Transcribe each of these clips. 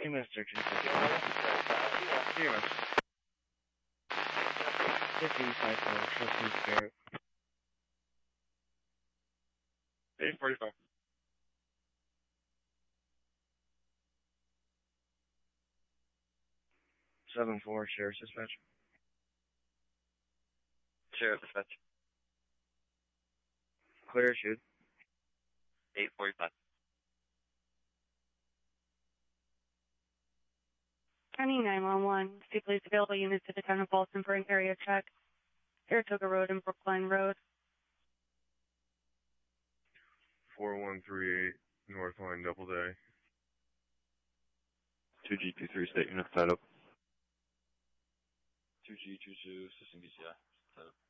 EMS 1350. EMS. 1554, Trustee Garrett. 845. 7-4, Sheriff's Dispatch. Sheriff Dispatch. Clear, shoot. 845. County 911. See police available units to the town of Boston for an area check. Saratoga Road and Brookline Road. 4138 North Line Doubleday. 2G23 state unit tied up. 2G22 assisting BCI tied up.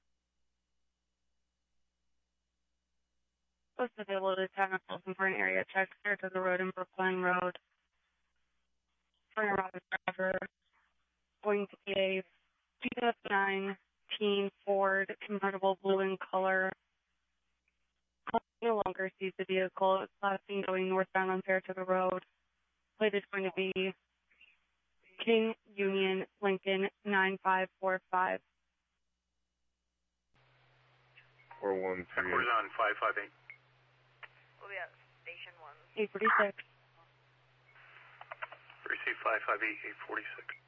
Post available to the town of Boston for an area check. Saratoga Road and Brookline Road. Turner Roger. Going to be a 2019 Ford convertible blue in color. No longer sees the vehicle. It's last seen going northbound on Saratoga Road. Plate is going to be King Union Lincoln 9545. 4138. Horizon 558. We'll be at station 1. 846. Receive 558, 846.